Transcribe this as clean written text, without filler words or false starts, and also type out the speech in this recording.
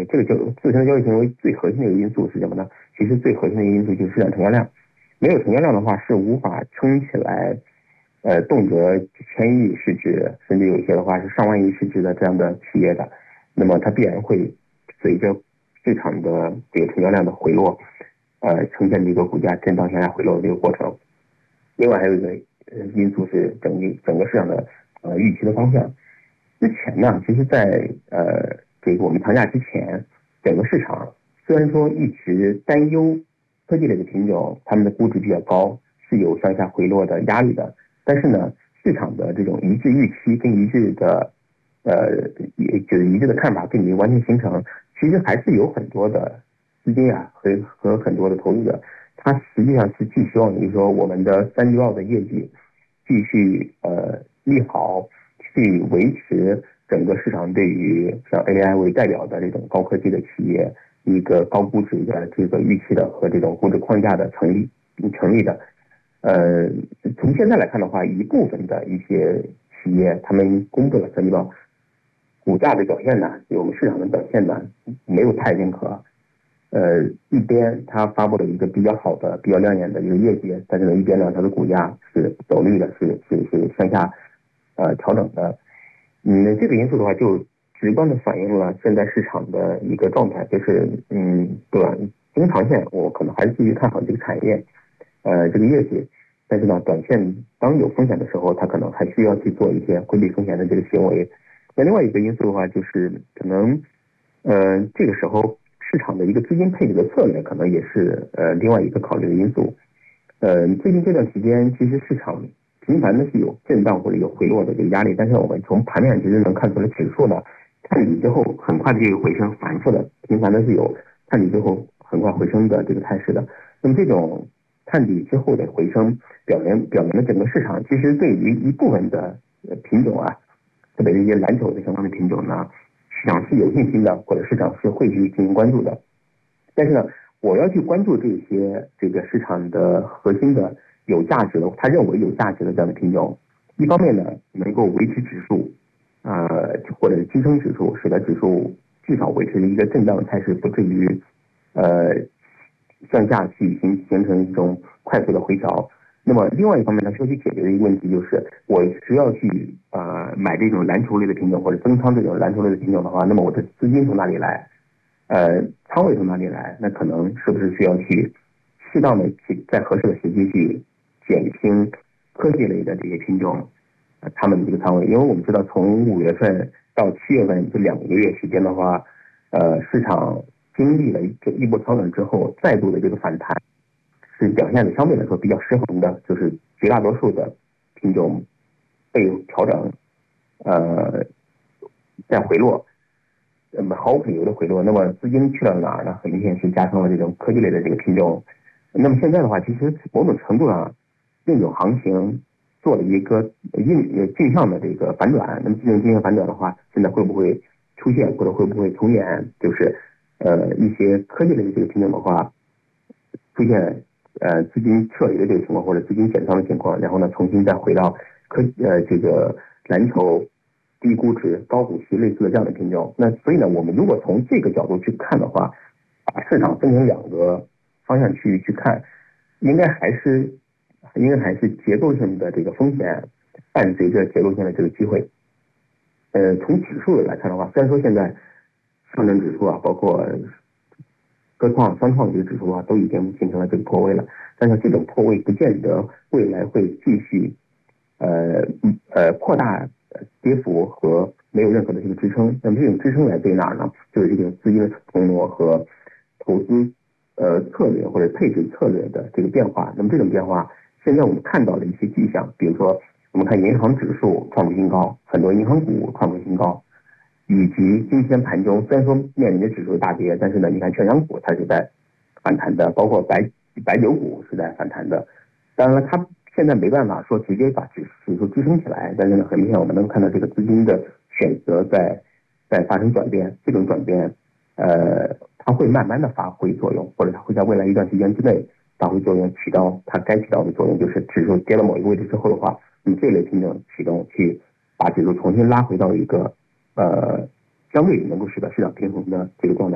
这个自身交易行为最核心的一个因素是什么呢？其实最核心的一个因素就是市场成交量，没有成交量的话是无法撑起来动辄千亿市值，甚至有一些的话是上万亿市值的这样的企业的，那么它必然会随着市场的这个成交量的回落，呈现一个股价震荡向下回落的这个过程。另外还有一个因素是整个市场的预期的方向。之前呢，其实在这个我们长假之前，整个市场虽然说一直担忧科技类的品种它们的估值比较高，是有向下回落的压力的，但是呢，市场的这种一致预期跟一致的就是一致的看法并没有完全形成，其实还是有很多的资金啊和很多的投资者，他实际上是寄希望于说我们的3季报的业绩继续利好，去维持整个市场对于像 AI 为代表的这种高科技的企业一个高估值的这个预期的和这种估值框架的成立的。从现在来看的话，一部分的一些企业他们公布了3季报，股价的表现呢，我们市场的表现呢没有太认可。一边它发布了一个比较好的、比较亮眼的一个业绩，但是呢，一边呢，它的股价是走绿的，是向下调整的。这个因素的话，就直观的反映了现在市场的一个状态，就是中长线我可能还是继续看好这个产业，这个业绩，但是呢，短线当有风险的时候，它可能还需要去做一些规避风险的这个行为。那另外一个因素的话，就是可能这个时候市场的一个资金配置的策略可能也是另外一个考虑的因素。最近这段时间其实市场频繁的是有震荡或者有回落的这个压力，但是我们从盘面其实能看出来指数呢探底之后很快的这个回升，反复的频繁的是有探底之后很快回升的这个态势的。那么这种探底之后的回升表明了整个市场其实对于一部分的品种啊，特别是一些蓝筹的相关的品种呢，市场是有信心的，或者市场是会去进行关注的。但是呢，我要去关注这个市场的核心的有价值的，他认为有价值的这样的品种，一方面呢能够维持指数，或者是支撑指数，使得指数至少维持一个震荡的态势，不至于向下去形成一种快速的回调。那么另外一方面呢，需要去解决的一个问题就是，我需要去买这种蓝筹类的品种或者增仓这种蓝筹类的品种的话，那么我的资金从哪里来？仓位从哪里来？那可能是不是需要去适当的去在合适的时机去减轻科技类的这些品种他们的这个仓位？因为我们知道从5月份到7月份这2个月时间的话，市场经历了一波调整之后，再度的这个反弹是表现的相对来说比较失衡的，就是绝大多数的品种被调整，再回落，毫无理由的回落。那么资金去了哪儿呢？很明显是加上了这种科技类的这个品种。那么现在的话，其实某种程度上，这种行情做了一个镜像的这个反转。那么这种镜像反转的话，现在会不会出现，或者会不会重演？就是一些科技类的这个品种的话，出现资金撤离的这个情况，或者资金减仓的情况，然后呢重新再回到这个蓝筹低估值高股息类似的这样的品种。那所以呢，我们如果从这个角度去看的话，把市场分成2个方向去看，应该还是结构性的这个风险伴随着结构性的这个机会。从指数来看的话，虽然说现在上证指数啊，包括科创、三创这个指数啊，都已经形成了这个破位了，但是这种破位不见得未来会继续扩大跌幅和没有任何的这个支撑。那么这种支撑来自于哪儿呢？就是这种资金的腾挪和投资策略或者配置策略的这个变化。那么这种变化，现在我们看到了一些迹象，比如说我们看银行指数创出新高，很多银行股创出新高。以及今天盘中虽然说面临的指数大跌，但是呢，你看券商股它是在反弹的，包括白酒股是在反弹的。当然了，它现在没办法说直接把指数支撑起来，但是呢，很明显我们能看到这个资金的选择在发生转变，这种转变，它会慢慢的发挥作用，或者它会在未来一段时间之内发挥作用，起到它该起到的作用，就是指数跌到某一个位置之后的话，你这类品种启动去把指数重新拉回到一个相对能够使得市场平衡的这个状态。